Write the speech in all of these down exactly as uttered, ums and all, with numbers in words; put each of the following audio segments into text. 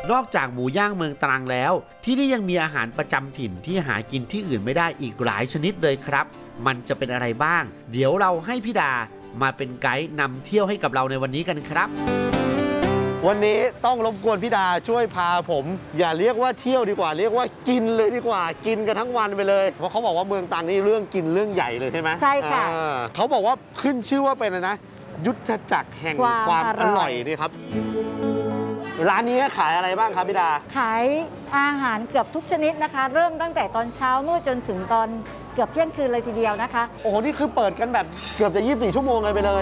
นอกจากหมูย่างเมืองตรังแล้วที่นี่ยังมีอาหารประจำถิ่นที่หากินที่อื่นไม่ได้อีกหลายชนิดเลยครับมันจะเป็นอะไรบ้างเดี๋ยวเราให้พี่ดามาเป็นไกด์นำเที่ยวให้กับเราในวันนี้กันครับวันนี้ต้องรบกวนพี่ดาช่วยพาผมอย่าเรียกว่าเที่ยวดีกว่าเรียกว่ากินเลยดีกว่ากินกันทั้งวันไปเลยเพราะเขาบอกว่าเมืองตรังนี่เรื่องกินเรื่องใหญ่เลยใช่ไหมใช่ค่ะเขาบอกว่าขึ้นชื่อว่าเป็นอะไรนะยุทธจักรแห่งความอร่อยนี่ครับร้านนี้ขายอะไรบ้างครับพี่ดาขายอาหารเกือบทุกชนิดนะคะเริ่มตั้งแต่ตอนเช้านู่นจนถึงตอนเกือบเที่ยงคืนเลยทีเดียวนะคะโอ้โหนี่คือเปิดกันแบบเกือบจะยี่สิบสี่ชั่วโมงเลยไปเลย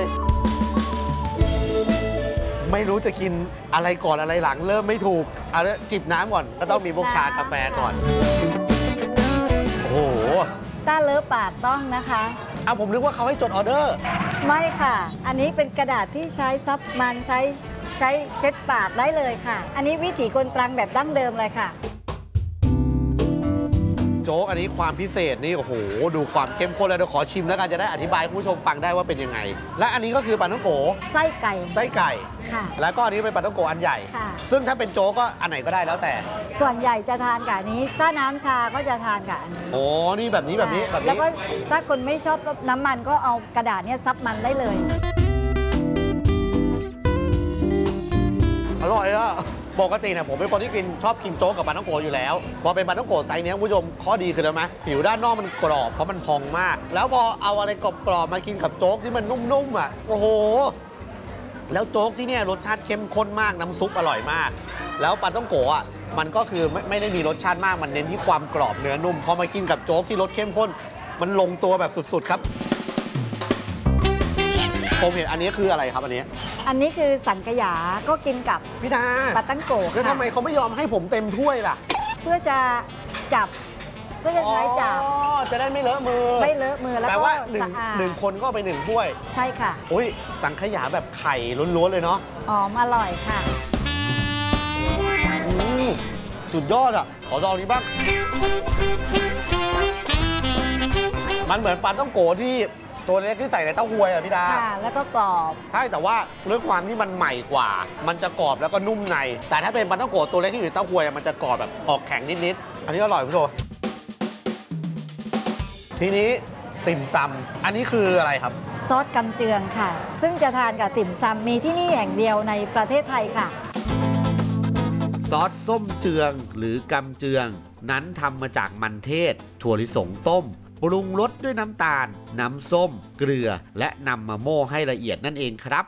ไม่รู้จะกินอะไรก่อนอะไรหลังเริ่มไม่ถูกเอาละจิบน้ำก่อนก็ต้องมีพวกชากาแฟก่อนโอ้โหต้าเลิฟปากต้องนะคะเอาผมนึกว่าเขาให้จดออเดอร์ไม่ค่ะอันนี้เป็นกระดาษที่ใช้ซับมันใช้ใช้เช็ดปากได้เลยค่ะอันนี้วิถีคนตรังแบบดั้งเดิมเลยค่ะโจ๊กอันนี้ความพิเศษนี่โอ้โหดูความเข้มข้นเลยเดี๋ยวขอชิมแล้วกันจะได้อธิบายคุณผู้ชมฟังได้ว่าเป็นยังไงและอันนี้ก็คือปลาท่องโกไส้ไก่ไส้ไก่ค่ะแล้วก็อันนี้เป็นปลาท่องโกอันใหญ่ค่ะซึ่งถ้าเป็นโจ๊กก็อันไหนก็ได้แล้วแต่ส่วนใหญ่จะทานกับอันนี้ถ้าน้ำชาก็จะทานกับอันนี้โอ้นี่แบบนี้แบบนี้แบบนี้แล้วก็ถ้าคนไม่ชอบน้ำมันก็เอากระดาษเนี่ยซับมันได้เลยอร่อยอะปกติเนี่ยผมเป็นคนที่กินชอบกินโจ๊กกับปลาท่องโกอยู่แล้วพอเป็นปลาท่องโกไซส์นี้คุณผู้ชมข้อดีคืออะไรไหมผิวด้านนอกมันกรอบเพราะมันพองมากแล้วพอเอาอะไรกรอบๆมากินกับโจ๊กที่มันนุ่มๆอ่ะโอ้โหแล้วโจ๊กที่เนี่ยรสชาติเข้มข้นมากน้ำซุปอร่อยมากแล้วปลาท่องโกอ่ะมันก็คือไม่ไม่ได้มีรสชาติมากมันเน้นที่ความกรอบเนื้อนุ่มพอมากินกับโจ๊กที่รสเข้มข้นมันลงตัวแบบสุดๆครับผมเห็นอันนี้คืออะไรครับอันนี้อันนี้คือสังขยาก็กินกับพี่ดาปลาตั้งโกะแล้วทำไมเขาไม่ยอมให้ผมเต็มถ้วยล่ะเพื่อจะจับเพื่อจะใช้จับจะได้ไม่เลอะมือไม่เลอะมือแล้วก็สะอาดหนึ่งคนก็ไปหนึ่งถ้วยใช่ค่ะอุ้ยสังขยาแบบไข่ล้วนๆเลยเนาะหอมอร่อยค่ะสุดยอดอ่ะขอลองนี้บ้างมันเหมือนปลาต้องโกที่ตัวเล็กที่ใส่ในเต้าหวยอ่ะพี่ดาค่ะแล้วก็กรอบใช่แต่ว่าเรื่องความที่มันใหม่กว่ามันจะกรอบแล้วก็นุ่มในแต่ถ้าเป็นปลาต้องโกตัวเล็กที่อยู่ในเต้าหวยมันจะกรอบแบบออกแข็งนิดๆอันนี้อร่อยพี่โจทีนี้ติ่มซำอันนี้คืออะไรครับซอสกำเจืองค่ะซึ่งจะทานกับติ่มซำมีที่นี่แห่งเดียวในประเทศไทยค่ะซอสส้มเจืองหรือกำเจืองนั้นทำมาจากมันเทศถั่วลิสงต้มปรุงรสด้วยน้ำตาลน้ำส้มเกลือและนำมาโม่ให้ละเอียดนั่นเองครับ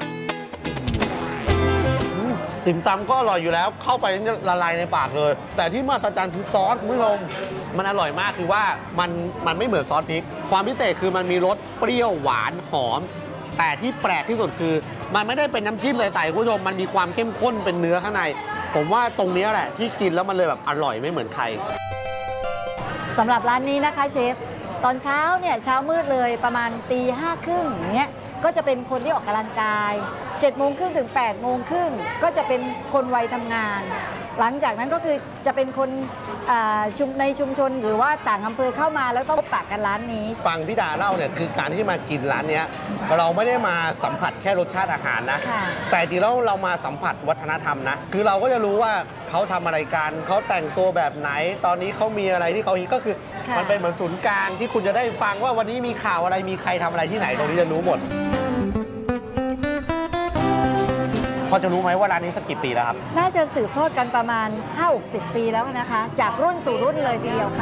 ติ่มซำก็อร่อยอยู่แล้วเข้าไปละลายในปากเลยแต่ที่มหัศจรรย์คือซอสคุณผู้ชมมันอร่อยมากคือว่ามันมันไม่เหมือนซอสพริกความพิเศษคือมันมีรสเปรี้ยวหวานหอมแต่ที่แปลกที่สุดคือมันไม่ได้เป็นน้ำจิ้มใสๆคุณผู้ชมมันมีความเข้มข้นเป็นเนื้อข้างในผมว่าตรงนี้แหละที่กินแล้วมันเลยแบบอร่อยไม่เหมือนใครสำหรับร้านนี้นะคะเชฟตอนเช้าเนี่ยเช้ามืดเลยประมาณตีห้าครึ่งอย่างเงี้ยก็จะเป็นคนที่ออกกำลังกายเจ็ดโมงครึ่งถึงแปดโมงครึ่งก็จะเป็นคนวัยทำงานหลังจากนั้นก็คือจะเป็นคนชุมในชุมชนหรือว่าต่างอำเภอเข้ามาแล้วต้องพบปะกันร้านนี้ฟังพี่ดาเล่าเนี่ยคือการที่มากินร้านนี้เราไม่ได้มาสัมผัสแค่รสชาติอาหารนะแต่จริงแล้วเรามาสัมผัสวัฒนธรรมนะคือเราก็จะรู้ว่าเขาทำอะไรกันเขาแต่งตัวแบบไหนตอนนี้เขามีอะไรที่เขาฮิตก็คือมันเป็นเหมือนศูนย์กลางที่คุณจะได้ฟังว่าวันนี้มีข่าวอะไรมีใครทำอะไรที่ไหนตรงนี้จะรู้หมดพอจะรู้ไหมว่าร้านนี้สักกี่ปีแล้วครับน่าจะสืบทอดกันประมาณ ห้าหกสิบ ปีแล้วนะคะจากรุ่นสู่รุ่นเลยทีเดียวค่ะ